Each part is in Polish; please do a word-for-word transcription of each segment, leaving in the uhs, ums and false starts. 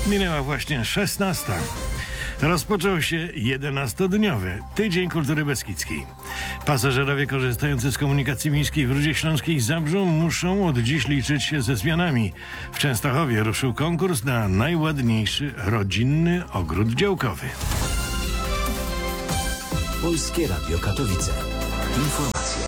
Minęła właśnie szesnasta. Rozpoczął się jedenastodniowy Tydzień Kultury Beskidzkiej. Pasażerowie korzystający z komunikacji miejskiej w Rudzie Śląskiej i Zabrzu muszą od dziś liczyć się ze zmianami. W Częstochowie ruszył konkurs na najładniejszy rodzinny ogród działkowy. Polskie Radio Katowice. Informacje.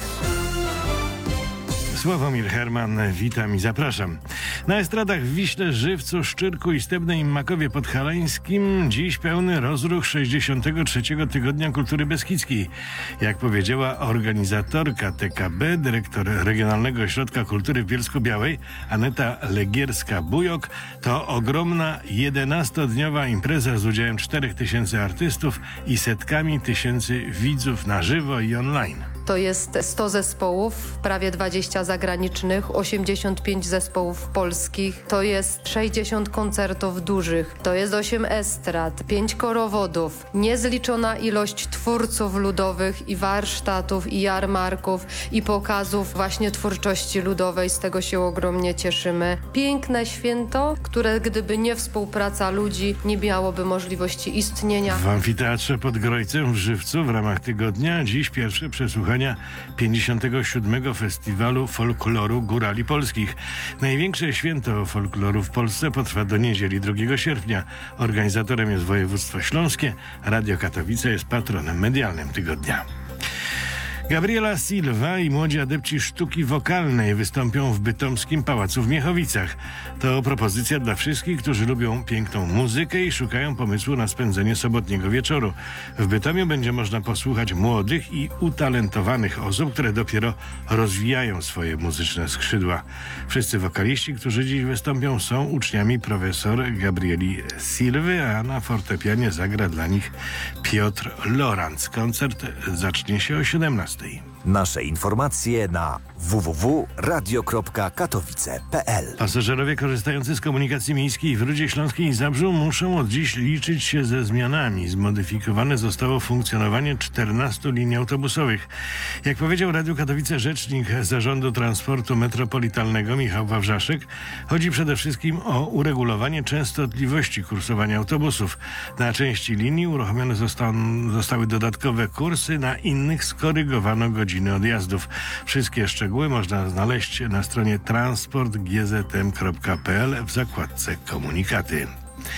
Sławomir Herman, witam i zapraszam. Na estradach w Wiśle, Żywcu, Szczyrku i Stebnej Makowie Podhalańskim dziś pełny rozruch sześćdziesiątego trzeciego Tygodnia Kultury Beskidzkiej. Jak powiedziała organizatorka T K B, dyrektor Regionalnego Ośrodka Kultury w Bielsku-Białej, Aneta Legierska-Bujok, to ogromna jedenastodniowa impreza z udziałem czterech tysięcy artystów i setkami tysięcy widzów na żywo i online. To jest sto zespołów, prawie dwadzieścia zagranicznych, osiemdziesiąt pięć zespołów polskich, to jest sześćdziesiąt koncertów dużych, to jest osiem estrad, pięć korowodów, niezliczona ilość twórców ludowych i warsztatów, i jarmarków, i pokazów właśnie twórczości ludowej. Z tego się ogromnie cieszymy. Piękne święto, które gdyby nie współpraca ludzi, nie miałoby możliwości istnienia. W Amfiteatrze pod Grojcem w Żywcu w ramach tygodnia dziś pierwsze przesłuchania pięćdziesiątego siódmego Festiwalu Folkloru Górali Polskich. Największe święto folkloru w Polsce potrwa do niedzieli drugiego sierpnia. Organizatorem jest województwo śląskie. Radio Katowice jest patronem medialnym tygodnia. Gabriela Silva i młodzi adepci sztuki wokalnej wystąpią w bytomskim Pałacu w Miechowicach. To propozycja dla wszystkich, którzy lubią piękną muzykę i szukają pomysłu na spędzenie sobotniego wieczoru. W Bytomiu będzie można posłuchać młodych i utalentowanych osób, które dopiero rozwijają swoje muzyczne skrzydła. Wszyscy wokaliści, którzy dziś wystąpią, są uczniami profesor Gabrieli Silwy, a na fortepianie zagra dla nich Piotr Lorenz. Koncert zacznie się o siedemnastej. Nasze informacje na w w w kropka radio kropka katowice kropka p l. Pasażerowie korzystający z komunikacji miejskiej w Rudzie Śląskiej i Zabrzu muszą od dziś liczyć się ze zmianami. Zmodyfikowane zostało funkcjonowanie czternastu linii autobusowych. Jak powiedział Radiu Katowice rzecznik Zarządu Transportu Metropolitalnego Michał Wawrzaszek, chodzi przede wszystkim o uregulowanie częstotliwości kursowania autobusów. Na części linii uruchomione zostaną, zostały dodatkowe kursy, na innych skorygowano godziny odjazdów. Wszystkie szczegóły można znaleźć na stronie transport g z m kropka p l w zakładce Komunikaty.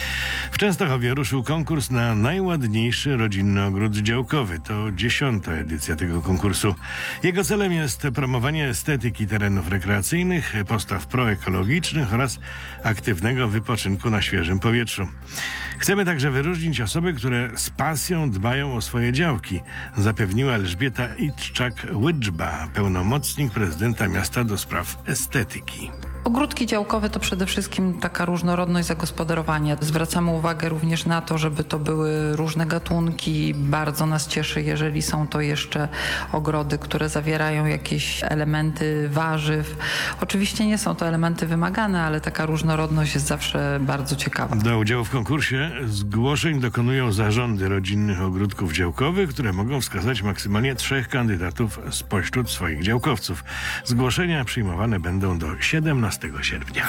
W Częstochowie ruszył konkurs na najładniejszy rodzinny ogród działkowy. To dziesiąta edycja tego konkursu. Jego celem jest promowanie estetyki terenów rekreacyjnych, postaw proekologicznych oraz aktywnego wypoczynku na świeżym powietrzu. Chcemy także wyróżnić osoby, które z pasją dbają o swoje działki, zapewniła Elżbieta Itczak-Łydżba, pełnomocnik prezydenta miasta do spraw estetyki. Ogródki działkowe to przede wszystkim taka różnorodność zagospodarowania. Zwracamy uwagę również na to, żeby to były różne gatunki. Bardzo nas cieszy, jeżeli są to jeszcze ogrody, które zawierają jakieś elementy warzyw. Oczywiście nie są to elementy wymagane, ale taka różnorodność jest zawsze bardzo ciekawa. Do udziału w konkursie zgłoszeń dokonują zarządy rodzinnych ogródków działkowych, które mogą wskazać maksymalnie trzech kandydatów spośród swoich działkowców. Zgłoszenia przyjmowane będą do siedemnastego sierpnia.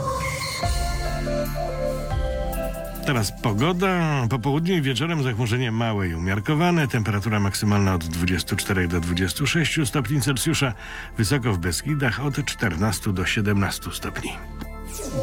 Teraz pogoda. Po południu i wieczorem zachmurzenie małe i umiarkowane. Temperatura maksymalna od dwudziestu czterech do dwudziestu sześciu stopni Celsjusza. Wysoko w Beskidach od czternastu do siedemnastu stopni.